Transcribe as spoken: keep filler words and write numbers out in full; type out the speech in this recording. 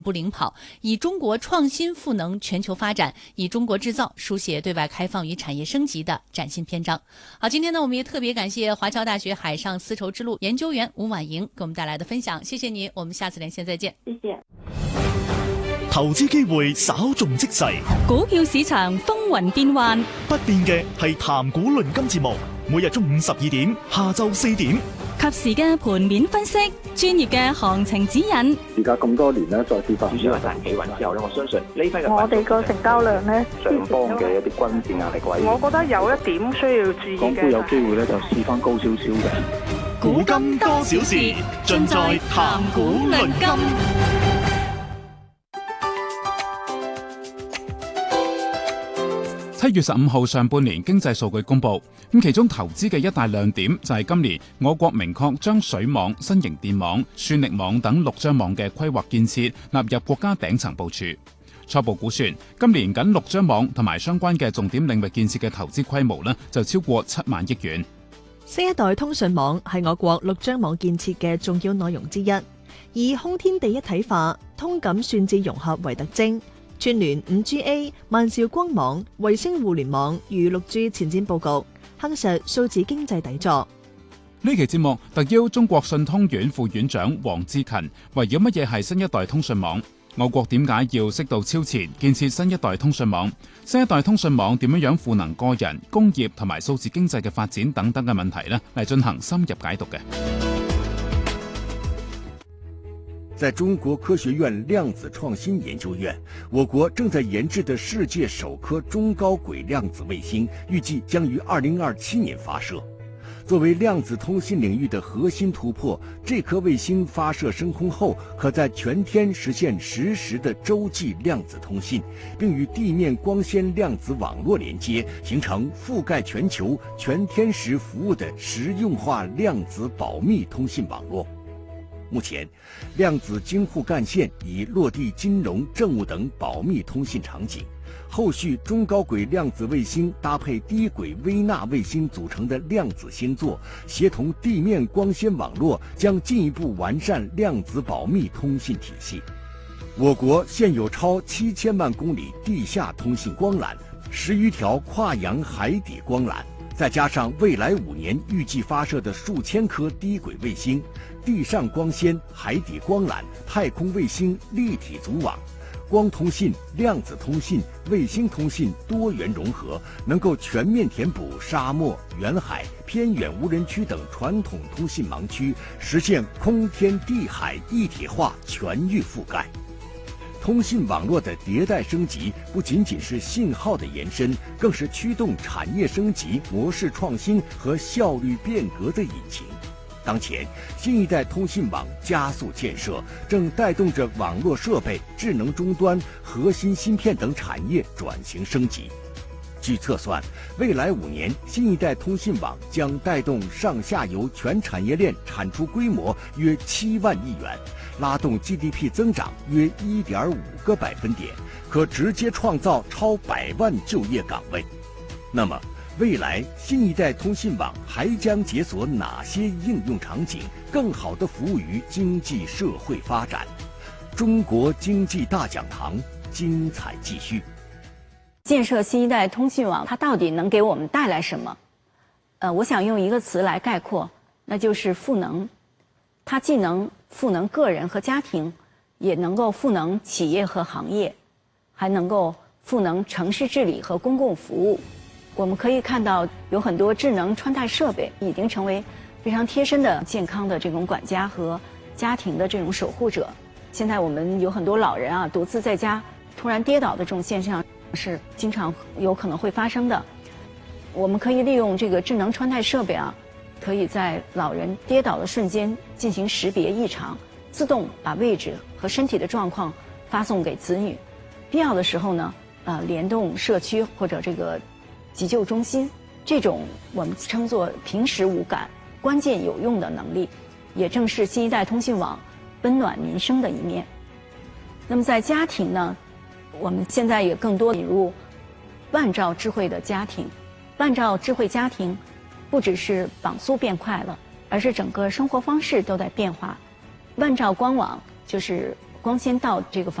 步领跑，以中国创新赋能全球发展，以中国制造书写对外开放与产业升级的崭新篇章。好，今天呢，我们也特別感謝華僑大學海上絲綢之路研究員吳婉瑩給我們帶來的分享，謝謝你，我們下次連線再見。 謝謝。 投資機會稍縱即逝， 股票市場風雲變幻， 不變嘅係談股論金節目，每日中午十二點，下晝四點， 及時嘅盤面分析，專業嘅行情指引。 而家咁多年咧，再次發主要係大企穩之後咧，我相信呢批嘅我哋個成交量咧， 上方嘅一啲均線壓力位， 我覺得有一點需要注意嘅。 港股有機會咧就試翻高少少嘅。 古今多少事，盡在談股論金。 七月十五號上半年經濟數據公布，咁其中投資嘅一大亮點就係今年我國明確將水網、新型電網、算力網等六張網嘅規劃建設納入國家頂層部署。初步估算，今年僅六張網同埋相關嘅重點領域建設嘅投資規模呢，就超過七萬億元。 新一代通訊網係我國六張網建設嘅重要內容之一，以空天地一體化、通感算節融合為特徵。串聯 五 G A、萬兆光網、衛星互聯網與六 G 前瞻佈局，夯實數字經濟底座。 呢期節目特邀中國信通院副院長黃志勤，圍繞乜嘢係新一代通訊網？我國點解要適度超前建設新一代通訊網？新一代通訊網點樣樣賦能個人、工業同埋數字經濟嘅發展等等嘅問題呢？嚟進行深入解讀嘅。 在中國科學院量子創新研究院，我國正在研製的世界首顆中高軌量子衛星，預計將於二零二七年發射。作為量子通信領域的核心突破，這顆衛星發射升空後，可在全天實現實時的洲際量子通信，並與地面光纖量子網絡連接，形成覆蓋全球、全天時服務的實用化量子保密通信網絡。目前，量子京滬幹線已落地金融、政務等保密通信場景。後續中高軌量子衛星搭配低軌微納衛星組成的量子星座，協同地面光纖網絡，將進一步完善量子保密通信體系。我國現有超七千萬公里地下通信光纜，十餘條跨洋海底光纜，再加上未來五年預計發射的數千顆低軌衛星、地上光纖、海底光纜、太空衛星立體組網，光通信、量子通信、衛星通信多元融合，能夠全面填補沙漠、遠海、偏遠無人區等傳統通信盲區，實現空天地海一體化全域覆蓋。通信網絡的迭代升級不僅僅是信號的延伸，更是驅動產業升級、模式創新和效率變革的引擎。當前，新一代通信網加速建設，正帶動着網絡設備、智能終端、核心芯片等產業轉型升級。據測算，未來五年，新一代通信網將帶動上下游全產業鏈產出規模約七萬億元，拉動 G D P 增長約一點五個百分點，可直接創造超百萬就業崗位。那麼，未來新一代通信網還將解鎖哪些應用場景，更好地服務於經濟社會發展？中國經濟大講堂精彩繼續。 建設新一代通信網，它到底能給我們帶來什麼？呃，我想用一個詞來概括，那就是賦能。它既能賦能個人和家庭，也能夠賦能企業和行業，還能夠賦能城市治理和公共服務。我們可以看到，有很多智能穿戴設備已經成為非常貼身的健康的這種管家和家庭的這種守護者。現在我們有很多老人啊，獨自在家突然跌倒的這種現象是經常有可能會發生的。我們可以利用這個智能穿戴設備啊，可以在老人跌倒的瞬間進行識別異常，自動把位置和身體的狀況發送給子女。必要的時候呢，呃，聯動社區或者這個急救中心，這種我們稱作平時無感、關鍵有用的能力，也正是新一代通信網溫暖民生的一面。那麼在家庭呢，我們現在也更多引入萬兆智慧的家庭。萬兆智慧家庭不只是綁速變快了，而是整個生活方式都在變化。萬兆光網就是光纤道这个方